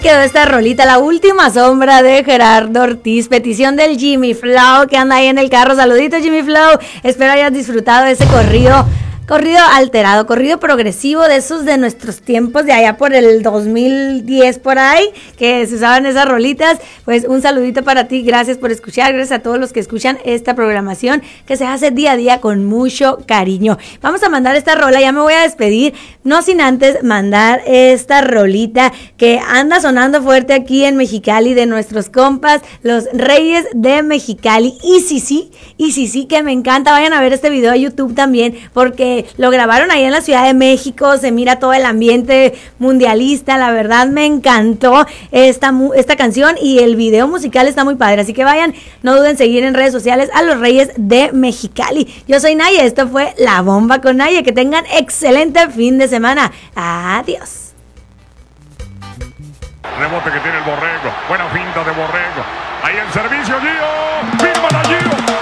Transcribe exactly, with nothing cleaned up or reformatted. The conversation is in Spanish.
quedó esta rolita, La Última Sombra de Gerardo Ortiz, petición del Jimmy Flow que anda ahí en el carro. Saluditos, Jimmy Flow, espero hayas disfrutado de ese corrido. Corrido alterado, corrido progresivo de esos de nuestros tiempos, de allá por el dos mil diez por ahí, que se usaban esas rolitas. Pues un saludito para ti, gracias por escuchar, gracias a todos los que escuchan esta programación que se hace día a día con mucho cariño. Vamos a mandar esta rola, ya me voy a despedir, no sin antes mandar esta rolita que anda sonando fuerte aquí en Mexicali de nuestros compas, los Reyes de Mexicali. Y sí, sí, y sí, sí, que me encanta, vayan a ver este video a YouTube también, porque lo grabaron ahí en la Ciudad de México, se mira todo el ambiente mundialista, la verdad me encantó esta, esta canción y el video musical está muy padre, así que vayan, no duden en seguir en redes sociales a los Reyes de Mexicali. Yo soy Naya, esto fue La Bomba con Naya, que tengan excelente fin de semana, adiós. Rebote que tiene el Borrego, buena finta de Borrego, ahí el servicio, Gio, firma la Gio.